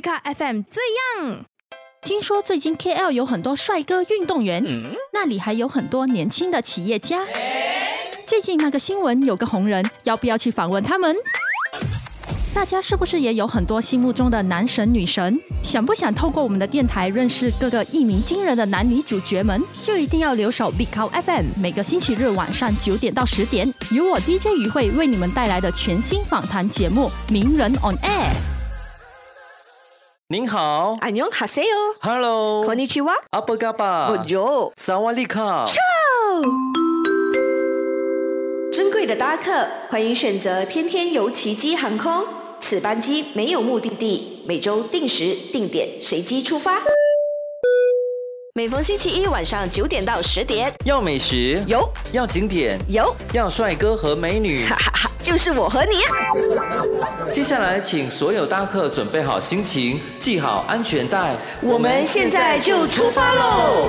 Bika FM 这样。 听说最近 KL 有很多帅哥运动员，那里还有很多年轻的企业家。最近那个新闻有个红人，要不要去访问他们？大家是不是也有很多心目中的男神女神？想不想透过我们的电台认识各个一鸣惊人的男女主角们？就一定要留守 Bika FM， 每个星期日晚上9点到10点，由我 DJ 于慧为你们带来的全新访谈节目《名人 on Air》。 您好， 안녕하세요。 Hello， konnichiwa， apa kabar， Bonjour， Sawadee-ka。 尊贵的搭客，欢迎选择天天游奇迹航空。此班机没有目的地，每周定时定点随机出发。每逢星期一晚上9点到10点， 要美食有， 要景点有， 要帅哥和美女， 哈哈哈，就是我和你啊！ 接下来请所有搭客准备好心情，系好安全带， 我们现在就出发喽！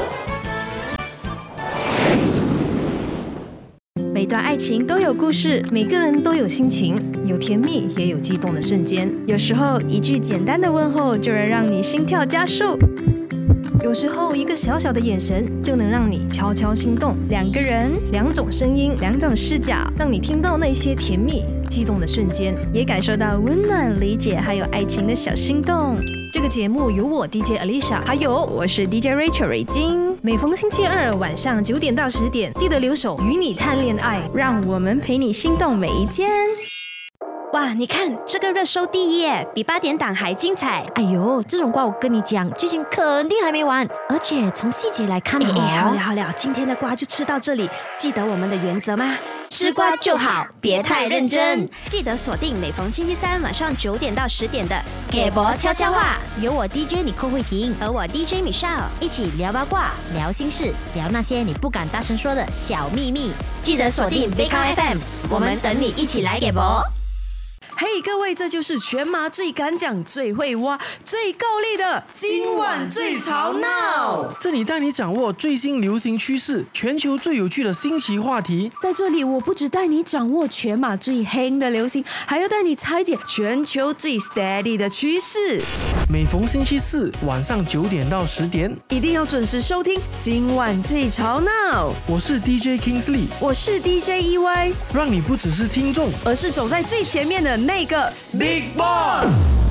每段爱情都有故事， 每个人都有心情，有甜蜜也有激动的瞬间。 有时候一句简单的问候就能让你心跳加速， 有时候一个小小的眼神就能让你悄悄心动。 两个人， 两种声音， 两种视角， 让你听到那些甜蜜激动的瞬间， 也感受到温暖、理解还有爱情的小心动。 这个节目由我 DJ Alicia， 还有我是 DJ Rachel 瑞金。 每逢星期二晚上9点到10点，记得留守与你谈恋爱， 让我们陪你心动每一天。 哇，你看这个热搜第一耶，比8点档还精彩。 哎呦，这种瓜我跟你讲，剧情肯定还没完，而且从细节来看好了，今天的瓜就吃到这里。记得我们的原则吗？吃瓜就好，别太认真。记得锁定每逢星期三晚上9点到10点的给博悄悄话， 有我 DJ 你扣慧婷和我 DJ Michelle 一起聊八卦、聊心事、聊那些你不敢大声说的小秘密。 记得锁定 Bika FM， 我们等你一起来给博。 嘿，各位，这就是全马最敢讲、最会挖、最够力的今晚最吵闹。 这里带你掌握最新流行趋势，全球最有趣的新奇话题。 在这里，我不只带你掌握全马最黑的流行，还要带你拆解全球最 steady 的趋势。 每逢星期四晚上9点到10点， 一定要准时收听今晚最吵闹。 我是 DJ Kingsley， 我是 DJ EY， 让你不只是听众， 而是走在最前面的那个 Big Boss。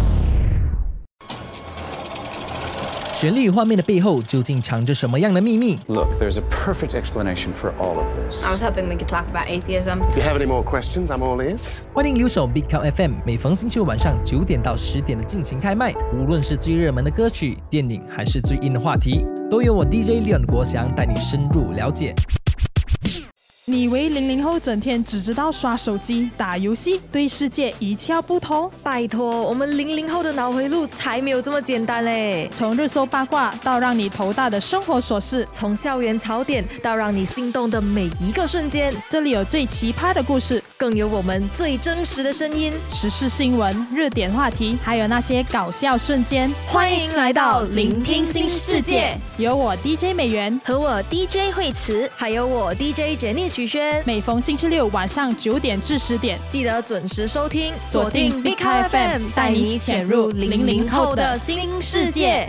绚丽画面的背后究竟藏着什么样的秘密 Look, there's a perfect explanation for all of this. I was hoping we could talk about atheism. If you have any more questions, I'm all ears. 欢迎留守 Bika FM， 每逢星期五晚上9点到10点的尽情开麦。无论是最热门的歌曲、电影，还是最硬的话题，都由我 DJ Leon 国祥带你深入了解。 你以为00后整天只知道刷手机、打游戏，对世界一窍不通？ 拜托，我们00后的脑回路才没有这么简单嘞！ 从热搜八卦到让你头大的生活琐事， 从校园槽点到让你心动的每一个瞬间， 这里有最奇葩的故事， 更有我们最真实的声音， 时事新闻、热点话题，还有那些搞笑瞬间。 欢迎来到聆听新世界， 有我 DJ 美元和我 DJ 惠慈， 还有我 DJ Jenny 徐轩。 每逢星期六晚上9点至10点， 记得准时收听，锁定 Bika FM， 带你潜入00后的新世界。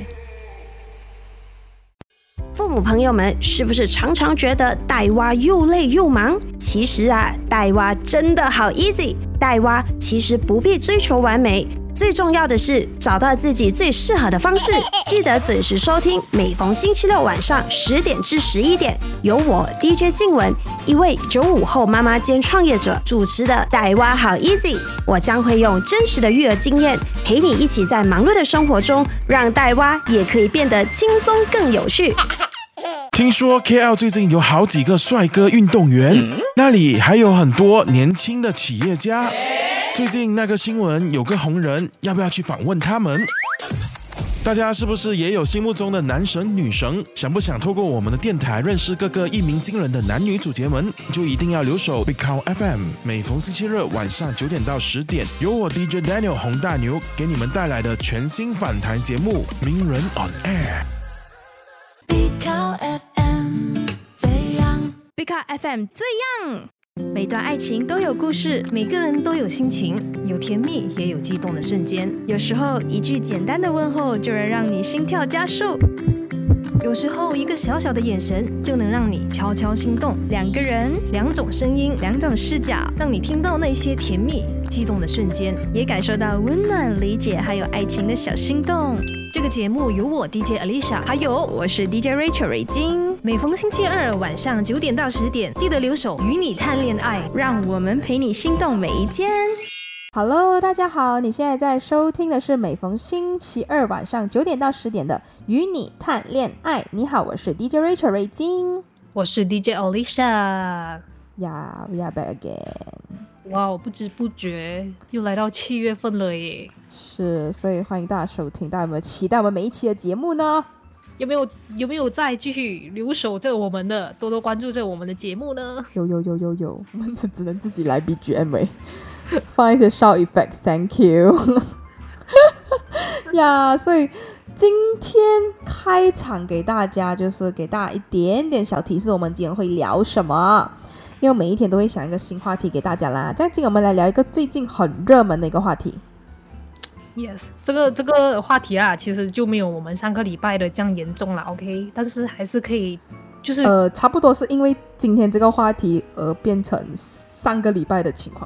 父母朋友们，是不是常常觉得带娃又累又忙？其实啊，带娃真的好 easy。带娃其实不必追求完美，最重要的是找到自己最适合的方式。记得准时收听，每逢星期六晚上10点至11点，由我 DJ 静雯，一位95后妈妈兼创业者主持的带娃好 easy。我将会用真实的育儿经验，陪你一起在忙碌的生活中，让带娃也可以变得轻松更有趣。 听说 KL 最近有好几个帅哥运动员，那里还有很多年轻的企业家。最近那个新闻有个红人，要不要去访问他们？大家是不是也有心目中的男神女神？想不想透过我们的电台认识各个一鸣惊人的男女主角们？就一定要留守 Bika FM， 每逢星期日晚上9点到10点，由我 DJ Daniel 洪大牛给你们带来的全新访谈节目《名人 on Air》。 Bika FM 这样，Bika FM 这样。 每段爱情都有故事， 每个人都有心情，有甜蜜也有激动的瞬间。 有时候一句简单的问候就能让你心跳加速， 有时候一个小小的眼神就能让你悄悄心动。 两个人， 两种声音， 两种视角， 让你听到那些甜蜜激动的瞬间， 也感受到温暖、理解还有爱情的小心动。 这个节目由我 DJ Alicia， 还有我是 DJ Rachel 瑞金。 每逢星期二晚上9点到10点，记得留守与你谈恋爱， 让我们陪你心动每一天。 Hello， 大家好，你现在在收听的是每逢星期二晚上9点到10点的与你谈恋爱。你好，我是 DJ Rachel 瑞金， 我是 DJ Alicia。 We are back again。 哇，不知不觉又来到7月份了耶！ 是，所以欢迎大家收听。大家有没有期待我们每一期的节目呢？ 有没有再继续留守着我们的，多多关注着我们的节目呢？ 有，我们只能自己来 BGM 放一些 sound effects，Thank you 呀所以今天开场给大家就是给大家一点点小提示，我们今天会聊什么？因为每一天都会想一个新话题给大家啦。这样今天我们来聊一个最近很热门的一个话题。 Yes， 这个话题啊，其实就没有我们上个礼拜的这样严重啦 ，OK， 但是还是可以，就是差不多是因为今天这个话题而变成上个礼拜的情况。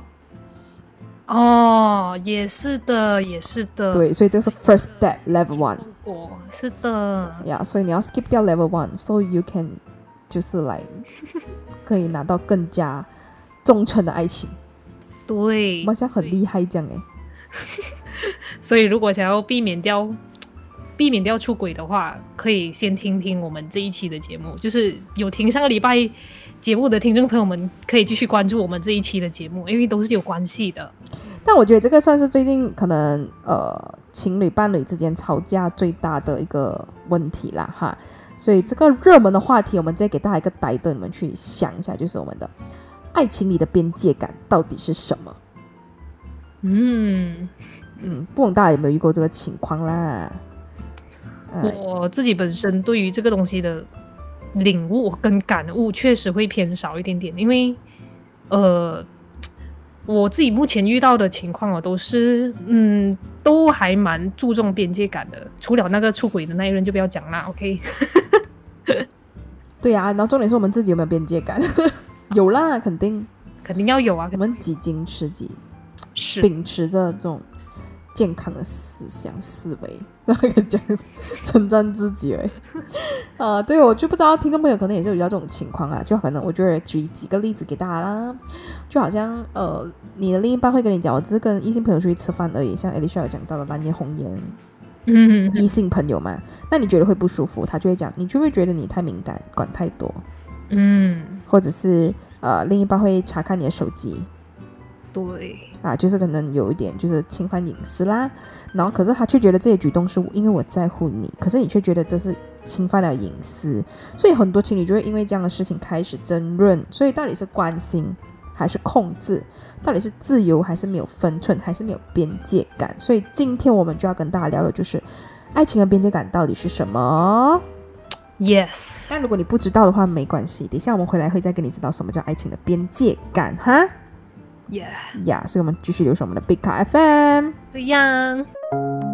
哦，也是的。 对，所以这是 first step level 1。 是的。 呀，所以你要 skip 掉 level 1 so you can 就是来可以拿到更加忠诚的爱情。 对， 我们现在很厉害这样所以如果想要避免掉出轨的话，可以先听听我们这一期的节目，就是有听上个礼拜节目的听众朋友们可以继续关注我们这一期的节目，因为都是有关系的。 但我觉得这个算是最近可能情侣伴侣之间吵架最大的一个问题啦哈。所以这个热门的话题我们再给大家一个带动你们去想一下，就是我们的爱情里的边界感到底是什么。不懂大家有没有遇过这个情况啦？ 我自己本身对于这个东西的领悟跟感悟确实会偏少一点点，因为我自己目前遇到的情况都是都还蛮注重边界感的，除了那个出轨的那一任就不要讲啦 OK 对啊，然后重点是我们自己有没有边界感有啦，肯定要有啊， 我们几斤吃几秉持着这种健康的思想思维，这样称赞自己对，我就不知道听众朋友可能也是有遇到这种情况啊，就可能我觉得举几个例子给大家啦，就好像你的另一半会跟你讲，我只是跟异性朋友出去吃饭而已，像 Alicia 有讲到的蓝颜红颜异性朋友嘛，那你觉得会不舒服，他就会讲你就会觉得你太敏感，管太多或者是另一半会查看你的手机， 对就是可能有一点就是侵犯隐私啦，然后可是他却觉得这些举动是因为我在乎你，可是你却觉得这是侵犯了隐私，所以很多情侣就会因为这样的事情开始争论，所以到底是关心还是控制，到底是自由还是没有分寸，还是没有边界感。所以今天我们就要跟大家聊的就是爱情的边界感到底是什么。 Yes， 但如果你不知道的话没关系，等一下我们回来会再跟你知道什么叫爱情的边界感哈。所以我们继续留守我们的 Big Car FM 这样。